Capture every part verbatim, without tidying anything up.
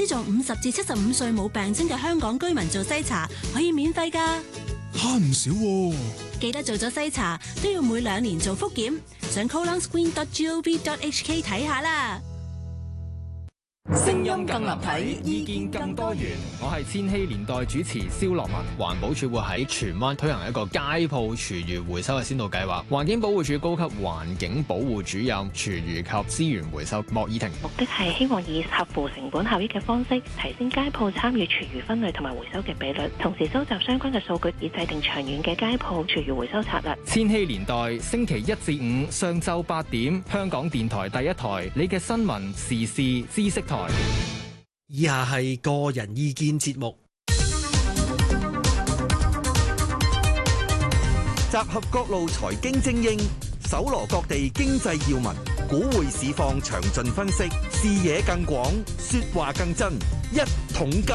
資助五十至七十五歲冇病徵嘅香港居民做篩查，可以免費㗎。 慳唔少喎。 記得做咗篩查都要每兩年做複檢，上 colon screen dot gov dot h k 睇下啦。 聲音更立體，意見更多元。我係千禧年代主持蕭樂文。環保署會喺荃灣推行一個街鋪廚餘回收嘅先導計劃。環境保護署高級環境保護主任廚餘及資源回收莫以婷。 目的係希望以合乎成本效益嘅方式，提升街鋪參與廚餘分類同埋回收嘅比率，同時收集相關嘅數據，以制定長遠嘅街鋪廚餘回收策略。 千禧年代星期一至五上晝八點，香港電台第一台，你嘅新聞時事知識台。 以下係個人意見節目， 集合各路財經精英，搜羅各地經濟要聞，股匯市況詳盡分析，視野更廣，說話更真，一桶金。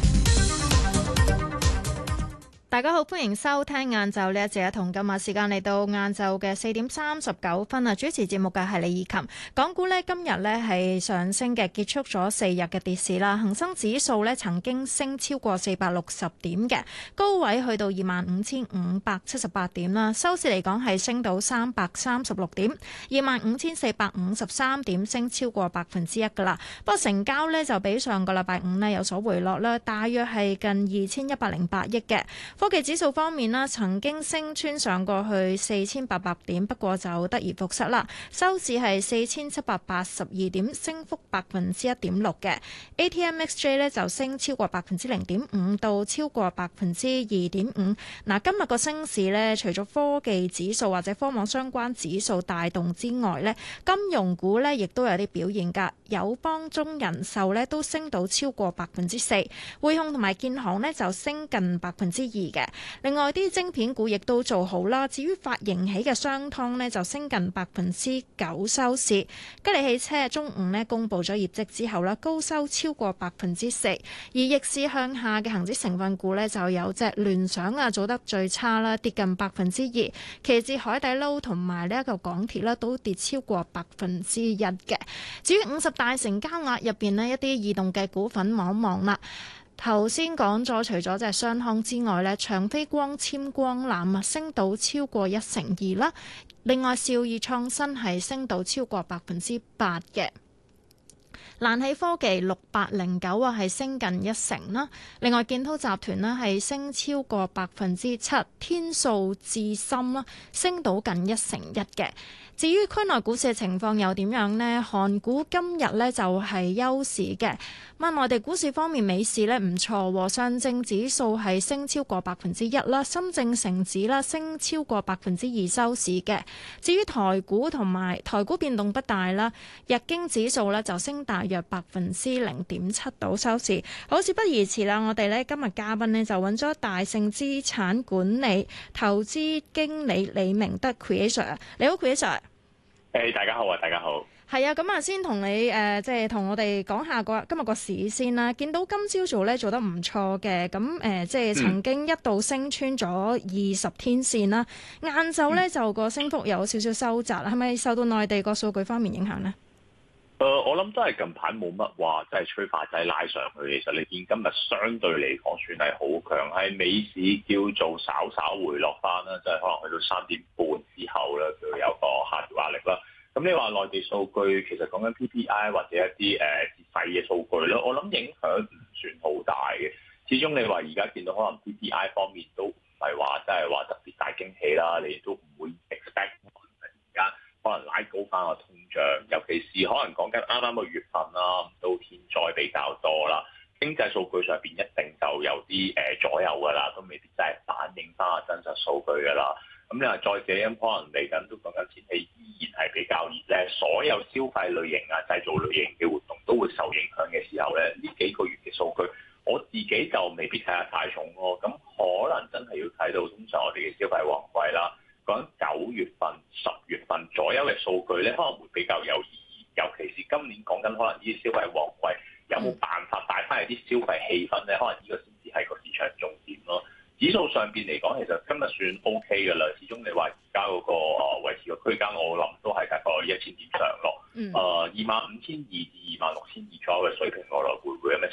大家好，歡迎收聽晏晝呢一節同今日時間嚟到晏晝嘅四點三十九分啊！主持節目嘅係李以琴。港股呢今日呢係上升嘅，結束咗四日嘅跌市啦。恒生指數呢曾經升超過四百六十點嘅，高位去到二萬五千五百七十八點啦。收市嚟講係升到三百三十六點，二萬五千四百五十三點，升超過百分之一噶啦。不過成交呢就比上個禮拜五呢有所回落啦，大約係近二千一百零八億嘅。科技指數方面啦，曾經升穿上過去四千八百點，不過就得而復失啦。收市係四千七百八十二點，升幅百分之一點六嘅。A T M X J 咧就升超過百分之零點五到超過百分之二點五。嗱，今日個升市咧，除咗科技指數或者科網相關指數帶動之外咧，金融股咧亦都有啲表現㗎。友邦、中人壽咧都升到超過百分之四，匯控同埋建行咧就升近百分之二嘅。另外啲晶片股亦都做好啦。至於發盈喜嘅商湯呢，就升近百分之九收市。吉利汽車中午呢公佈咗業績之後呢，高收超過百分之四。而逆市向下嘅恒指成分股呢，就有隻聯想啊做得最差啦，跌近百分之二。其次海底撈同埋呢一個港鐵啦都跌超過百分之一嘅。至於五十大成交額入邊呢，一啲異動嘅股份望一望啦。頭先講咗，除咗隻商湯之外咧，長飛光纖光纜啊，升到超過一成二啦。另外，兆易創新係升到超過百分之八嘅。蘭起科技六八零九啊，係升近一成啦。另外，建滔集團呢係升超過百分之七，天數智深啦，升到近一成一嘅。至於區內股市嘅情況又點樣呢？韓股今日呢就係休市嘅。咁內地股市方面，美市呢唔錯，上證指數係升超過百分之一啦，深證成指啦升超過百分之二收市嘅。至於台股同埋台股變動不大啦，日經指數呢就升大約百分之零點七到收市。好，事不宜遲啦，我哋呢今日嘉賓呢就揾咗大盛資產管理投資經理李明德 Creator， 你好 Creator。 誒，hey, 大家好啊！大家好， 係啊，咁啊，先同你誒，即係同我哋講下個今日個市先啦。見到今朝早咧做得唔錯嘅，咁誒、呃，即係曾經一度升穿咗二十天線啦。晏晝咧就個升幅有少少收窄，係咪受到內地個數據方面影響呢？ 誒、呃，我諗都係近排冇乜話，即係催化劑拉上去。其實你見今日相對嚟講算係好強，喺美市叫做稍稍回落翻啦，即係可能去到三點半之後咧，佢有個下調壓力啦。咁你話內地數據其實講緊 P P I 或者一啲誒細嘅數據咧，我諗影響唔算好大嘅。始終你話而家見到可能 P P I 方面都唔係話即係話特別大驚喜啦，你都唔會 expect 而家可能拉高翻個通脹，尤其是可能講緊啱啱個月份啦，到天災比較多啦，經濟數據上邊一定就有啲誒左右㗎啦，都未必真係反映翻個真實數據㗎啦。咁你話再者，咁可能嚟緊都講緊天氣依然係比較熱咧，所有消費類型啊、製造類型嘅活動都會受影響嘅時候咧，呢幾個月嘅數據，我自己就未必睇得太重咯。咁可能真係要睇到通常我哋嘅消費旺季啦，講緊九月份、十月份左右嘅數據咧，可能會比較有意義。尤其是今年講緊可能呢啲消費旺季，有冇辦法帶翻嚟啲消費氣氛咧？可能呢個先至係個市場重點咯。指數上邊嚟講，其實今日算 O K 嘅啦。始終你話而家嗰個誒維持個區間，我諗都係大概一千點上落。誒二萬五千二至二萬六千二左右嘅水平，我來回會咁嘅